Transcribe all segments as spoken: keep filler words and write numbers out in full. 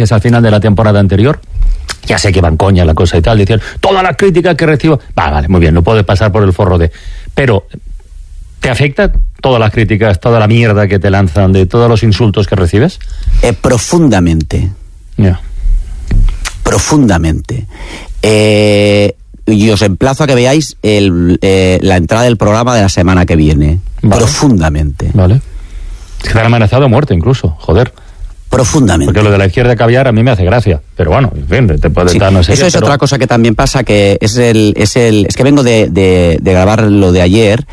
gracias al final de la temporada anterior. Ya sé que van coña la cosa y tal, decían, toda la crítica que recibo... Vale, vale, muy bien, no puedes pasar por el forro de... Pero, ¿te afecta todas las críticas, toda la mierda que te lanzan, de todos los insultos que recibes? Eh, profundamente. Ya. Yeah. Profundamente. Eh... Y os emplazo a que veáis el, eh, la entrada del programa de la semana que viene. Vale. Profundamente. Vale. Es que te han amenazado de muerte incluso, joder. Profundamente. Porque lo de la izquierda caviar a mí me hace gracia. Pero bueno, en fin, te puede sí, estar, no sé Eso qué, es pero... otra cosa que también pasa, que es el... Es, el, es que vengo de, de, de grabar lo de ayer...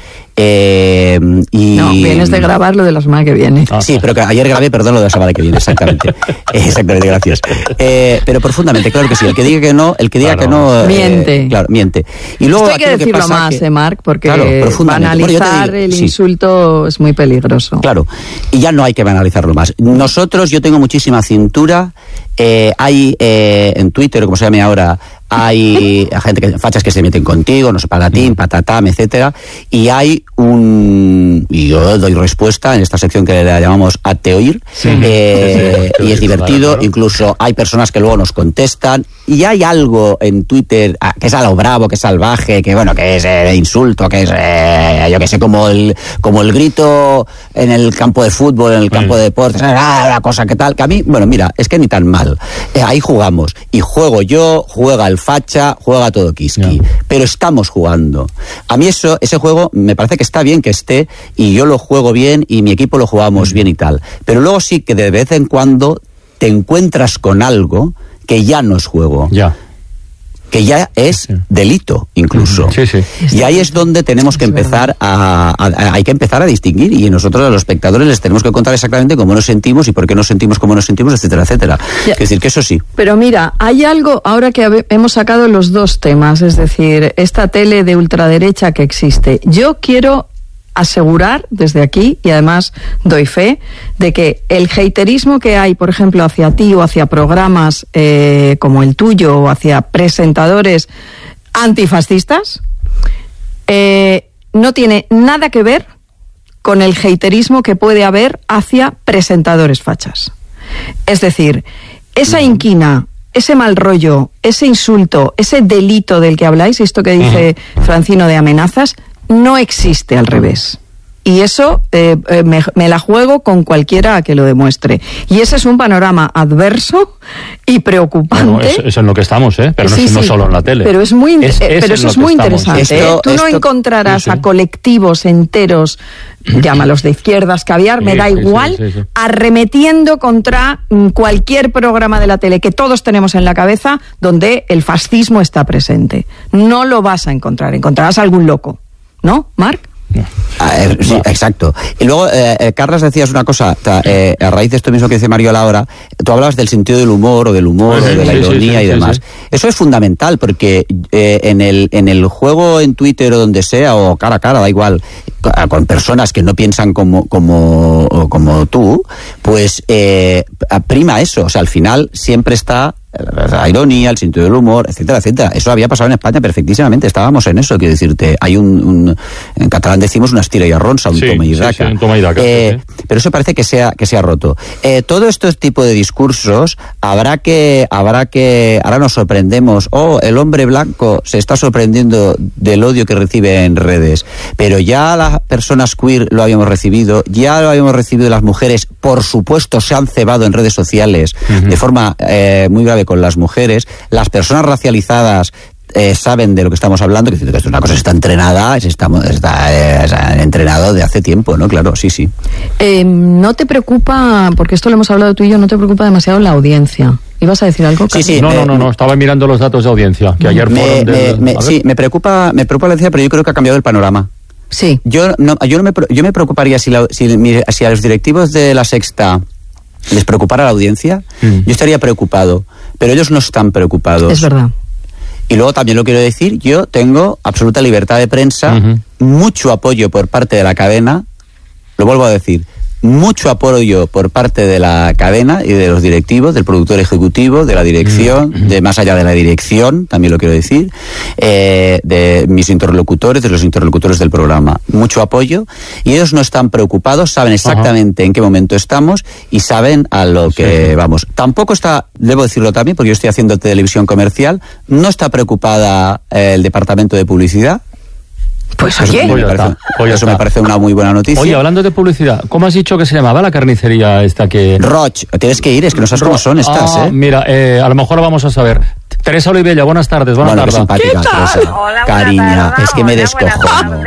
Eh, y... No, vienes de grabar lo de la semana que viene. Ah, sí, pero que ayer grabé, perdón, lo de la semana que viene, exactamente. exactamente, gracias. Eh, pero profundamente, claro que sí. El que diga que no, el que diga claro. que no... Eh, miente. Claro, miente. Y luego esto hay que decirlo que más, que, eh, Marc, porque claro, banalizar bueno, el sí. insulto es muy peligroso. Claro, y ya no hay que banalizarlo más. Nosotros, yo tengo muchísima cintura, eh, hay eh, en Twitter, como se llame ahora... Hay gente que fachas que se meten contigo, no sé, patatín, patatam, etcétera, y hay un... y yo doy respuesta en esta sección que le llamamos Ateoír, sí, eh, sí, sí, y es divertido, claro. Incluso hay personas que luego nos contestan, y hay algo en Twitter que es a lo bravo, que es salvaje, que bueno, que es eh, insulto, que es, eh, yo que sé, como el como el grito en el campo de fútbol, en el campo sí. de deportes, ah, la cosa que tal, que a mí, bueno, mira, es que ni tan mal, eh, ahí jugamos, y juego yo, juega el facha, juega todo Kiski, yeah. Pero estamos jugando. A mí eso, ese juego me parece que está bien que esté, y yo lo juego bien y mi equipo lo jugamos mm. bien y tal, pero luego sí que de vez en cuando te encuentras con algo que ya no es juego. Ya. Yeah. Que ya es sí. delito, incluso. Sí, sí. Y ahí es donde tenemos que empezar a, a, a... Hay que empezar a distinguir, y nosotros a los espectadores les tenemos que contar exactamente cómo nos sentimos y por qué nos sentimos como nos sentimos, etcétera, etcétera. Ya. Es decir, que eso sí. Pero mira, hay algo, ahora que hemos sacado los dos temas, es decir, esta tele de ultraderecha que existe, yo quiero... asegurar desde aquí, y además doy fe, de que el haterismo que hay, por ejemplo, hacia ti o hacia programas eh, como el tuyo, o hacia presentadores antifascistas, eh, no tiene nada que ver con el haterismo que puede haber hacia presentadores fachas. Es decir, esa inquina, ese mal rollo, ese insulto, ese delito del que habláis, esto que dice Francino de amenazas, no existe al revés. Y eso eh, eh, me, me la juego con cualquiera que lo demuestre. Y ese es un panorama adverso y preocupante. Bueno, eso, eso es en lo que estamos, ¿eh? Pero no, sí, no sí, solo en la tele. Pero, es muy, es, eh, pero eso es muy estamos. interesante. Esto, ¿eh? Tú esto, no encontrarás sí, sí. a colectivos enteros, llámalos de izquierdas, caviar, sí, me da sí, igual, sí, sí, sí. arremetiendo contra cualquier programa de la tele que todos tenemos en la cabeza donde el fascismo está presente. No lo vas a encontrar. Encontrarás a algún loco. ¿No, Marc? Ah, eh, sí, exacto. Y luego, eh, eh, Carlas, decías una cosa, eh, a raíz de esto mismo que dice Mariola ahora, tú hablabas del sentido del humor, o del humor, sí, o de la sí, ironía sí, sí, y demás. Sí, sí. Eso es fundamental, porque eh, en el en el juego en Twitter o donde sea, o cara a cara, da igual, con personas que no piensan como como, como tú, pues eh, prima eso. O sea, al final siempre está la ironía, el sentido del humor, etcétera, etcétera. Eso había pasado en España perfectísimamente, estábamos en eso, quiero decirte, hay un, un en catalán decimos una estira y arronsa, un sí, toma y daca. Sí, sí, un toma y daca, eh, sí, sí. Pero eso parece que se ha, que se ha roto. Eh, todo este tipo de discursos habrá que, habrá que, ahora nos sorprendemos, oh, el hombre blanco se está sorprendiendo del odio que recibe en redes, pero ya las personas queer lo habíamos recibido, ya lo habíamos recibido las mujeres, por supuesto se han cebado en redes sociales uh-huh. de forma eh, muy grave con las mujeres, las personas racializadas eh, saben de lo que estamos hablando, que esto es una cosa que está entrenada, está, está, eh, está entrenado de hace tiempo, ¿no? Claro, sí, sí. Eh, ¿No te preocupa, porque esto lo hemos hablado tú y yo, no te preocupa demasiado la audiencia? ¿Ibas a decir algo? Sí, sí. No, me, no, no, no, estaba mirando los datos de audiencia, que ayer me, fueron de... Me, me, sí, me preocupa, me preocupa la audiencia, pero yo creo que ha cambiado el panorama. Sí. Yo no, yo no me, yo me preocuparía si, la, si, si a los directivos de La Sexta les preocupara la audiencia, mm. yo estaría preocupado, pero ellos no están preocupados. Es verdad. Y luego también lo quiero decir, yo tengo absoluta libertad de prensa, uh-huh. mucho apoyo por parte de la cadena, lo vuelvo a decir, mucho apoyo por parte de la cadena y de los directivos, del productor ejecutivo, de la dirección, mm. de más allá de la dirección, también lo quiero decir, eh, de mis interlocutores, de los interlocutores del programa. Mucho apoyo, y ellos no están preocupados, saben exactamente Ajá. en qué momento estamos y saben a lo que sí. vamos. Tampoco está, debo decirlo también, porque yo estoy haciendo televisión comercial, no está preocupada eh, el departamento de publicidad. Pues oye, eso, me parece, pues eso me parece una muy buena noticia. Oye, hablando de publicidad, ¿cómo has dicho que se llamaba la carnicería esta que...? Roch, tienes que ir, es que no sabes Ro- cómo son estas, ah, ¿eh? Mira, eh, a lo mejor lo vamos a saber. Teresa Olivella, buenas tardes, buenas bueno, tardes. Qué simpática, ¿Qué tal? Teresa. Hola, Cariña, tarde, es que me hola, descojono.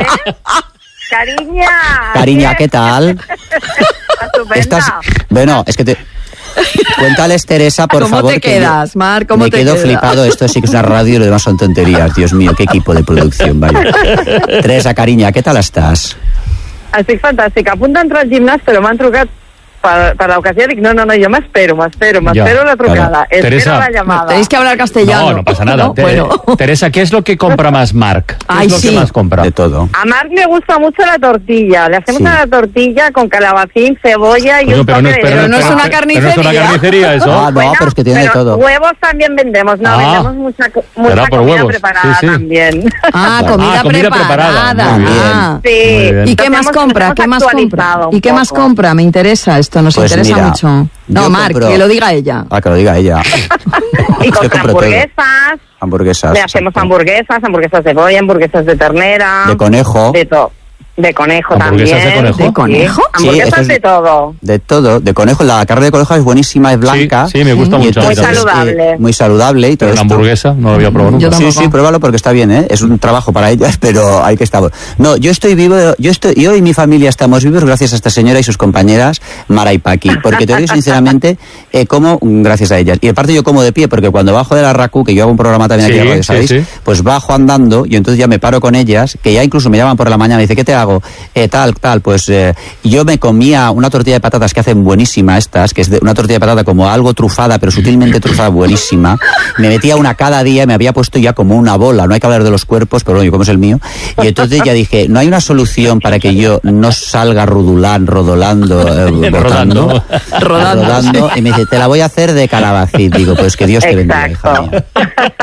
Cariña. Cariña, ¿qué tal? Estupenda. Estás... Bueno, es que te... Cuéntales, Teresa, por ¿Cómo favor. te quedas, yo... Mar? ¿Cómo me te quedo queda? flipado. Esto sí que es una radio y lo demás son tonterías. Dios mío, qué equipo de producción, vaya. Teresa, cariña, ¿qué tal estás? Estic fantàstica. A punt d'entrar al gimnàs, però m'han trucat per, per l'ocasió. Dic, no, no, no, yo me espero, me espero, me Ya, espero la trucada. claro. Espero Teresa, la llamada. Tenéis que hablar castellano. No, no pasa nada. No, Te- bueno. Teresa, ¿qué es lo que compra más Marc? ¿Qué Ay, es lo sí. que más compra? De todo. A Marc le gusta mucho la tortilla. Le hacemos Sí. una tortilla con calabacín, cebolla y Coño, un pero toque no es, de... pero, Pero no es pero- una pero no es una carnicería. carnicería eso. Ah, no, pero es que tiene de todo. Huevos también vendemos, no, Ah. vendemos mucha, co- mucha Será por comida huevos. preparada Sí, sí. también. Ah, comida, Ah, comida preparada. preparada. Muy bien. Ah. Sí. Muy bien. ¿Y qué Nos más hemos- compra? nos ¿Qué hemos más compra? actualizado un ¿Y qué más poco. compra? Me interesa esto, nos Pues interesa mira, mucho. No, yo Marc, compro- que lo diga ella. Ah, que lo diga ella. Y Yo con compro todo. hamburguesas. Hamburguesas. Le hacemos exacto. hamburguesas, hamburguesas de pollo, hamburguesas de ternera. De conejo. De todo. De conejo ¿Hamburguesas también. de conejo? ¿De conejo? Sí, hamburguesas Sí, eso es- de todo. De todo, de conejo. La carne de conejo es buenísima, es blanca. Sí, sí, me gusta Y mucho. entonces, Muy saludable. eh, muy saludable y todo Pero una esto. hamburguesa no lo había probado Yo nunca. Sí, tampoco. sí, pruébalo porque está bien, ¿eh? Es un trabajo para ellas, pero hay que estar. No, yo estoy vivo, yo estoy, yo y mi familia estamos vivos gracias a esta señora y sus compañeras, Mara y Paqui, porque te digo sinceramente, eh, como gracias a ellas. Y aparte yo como de pie, porque cuando bajo de la RACU, que yo hago un programa también aquí Sí, en Radio, sí, ¿sabéis? sí. Pues bajo andando y entonces ya me paro con ellas, que ya incluso me llaman por la mañana y dice, ¿qué te hago? Eh, tal, tal, pues eh, yo me comía una tortilla de patatas que hacen buenísima estas, que es de una tortilla de patata como algo trufada, pero sutilmente trufada, buenísima. Me metía una cada día y me había puesto ya como una bola. No hay que hablar de los cuerpos, pero bueno, como es el mío. Y entonces ya dije, no hay una solución para que yo no salga rudulán, rodolando, eh, botando, Rodando. Rodando, rodando. Y me dice, te la voy a hacer de calabacín. Digo, pues que Dios te bendiga, hija Exacto. mía.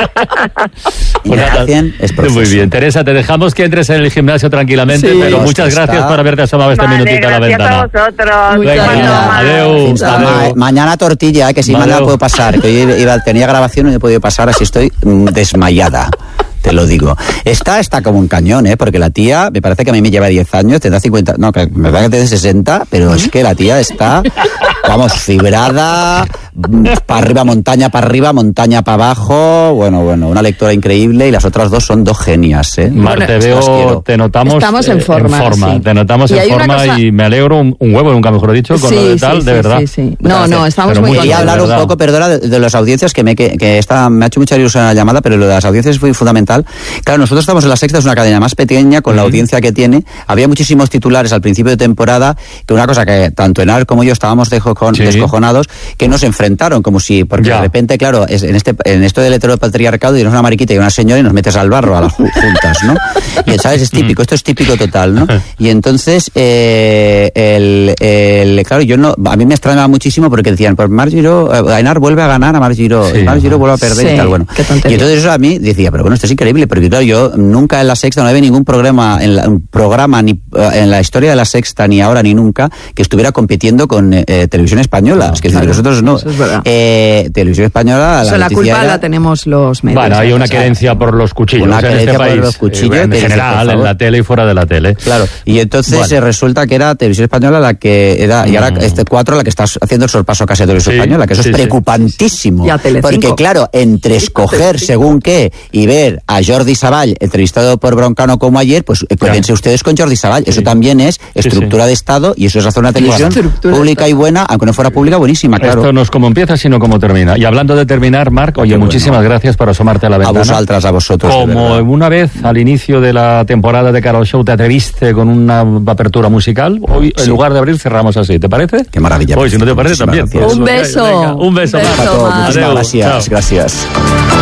Y Pues me nada, hacen, es muy proceso. bien, Teresa, te dejamos que entres en el gimnasio tranquilamente, Sí. pero Pues muchas está. gracias por haberte asomado este Vale, minutito a la gracias ventana. a vosotros. Muchas Venga, gracias. adeu, Fins demà, adeu. eh? Mañana tortilla, eh, que si mañana Adeu. no puedo pasar. Que hoy iba, tenía grabación y no he podido pasar, así estoy mm, desmayada. Te lo digo. Esta está como un cañón, ¿eh? Porque la tía, me parece que a mí me lleva diez años, tendrá cincuenta, no, que me parece que tiene sesenta, pero es que la tía está, vamos, fibrada, para arriba, montaña para arriba, montaña para abajo, bueno, bueno, una lectora increíble y las otras dos son dos genias, ¿eh? Mar, te Las veo, quiero. te notamos Estamos en eh, forma, sí. te notamos Y en hay una forma cosa- y me alegro un, un huevo, nunca mejor dicho, con Sí, lo de sí, tal, sí, de verdad. sí, sí. No, no, estamos Pero muy mucho, Quería de hablar un verdad. poco, perdona, de, de las audiencias que me que, que está, me ha hecho mucha ilusión la llamada, pero lo de las audiencias fue fundamental. Claro, nosotros estamos en La Sexta, es una cadena más pequeña con la audiencia que tiene. Había muchísimos titulares al principio de temporada, que una cosa que tanto Enar como yo estábamos descojon- Sí. descojonados, que nos enfrentaron como si, porque Ya. de repente, claro, es, en este en esto del heteropatriarcado y eres una mariquita y una señora y nos metes al barro a las ju- juntas, ¿no? Y sabes, es típico, esto es típico total, ¿no? Y entonces, eh, el, el, claro, yo no, a mí me extrañaba muchísimo porque decían, pues Mar Giró, eh, Ainar vuelve a ganar a Mar Giró, Sí. Mar Giró vuelve a perder Sí, y tal, bueno. qué tontería. Y entonces eso a mí decía, pero bueno, esto es increíble, porque claro, yo nunca en La Sexta no había ningún programa, en la, un programa ni eh, en la historia de La Sexta, ni ahora ni nunca, que estuviera compitiendo con eh, Televisión Española. No, es que claro, nosotros no. eso es verdad. Eh, Televisión Española, Eso, la, la noticia culpa era- la tenemos los medios. Bueno, hay una O sea, querencia por los cuchillos Una en este querencia por país. los cuchillos, eh, en que dice, por general, en favor. la tele y fuera de la tele. Claro, y entonces Vale. eh, resulta que era Televisión Española la que era, y ahora Mm. este cuatro la que está haciendo el sorpaso casi a Televisión Sí, Española, que eso sí, es sí. preocupantísimo. Y a Telecinco. Porque claro, entre escoger según qué y ver a Jordi Savall entrevistado por Broncano como ayer, pues eh, quédense ustedes con Jordi Savall. Eso Sí. también es Sí, estructura de Estado y eso es hacer una televisión Estructura de pública y buena, aunque no fuera pública, buenísima, claro. Esto no es como empieza, sino como termina. Y hablando de terminar, Marc, oye, Qué bueno. muchísimas gracias por asomarte a la A ventana. vosotras, a vosotros. de Como verdad. una vez al inicio de la temporada de Carol Show te atreviste con una apertura musical, hoy en Sí. lugar de abrir cerramos así, ¿te parece? Qué maravilla. Hoy si no te parece Muchísimas también. gracias. Un Venga, beso. venga, un beso, Un Marc. beso, Pato, Marc. muchísimas Adeu, gracias, chao. gracias.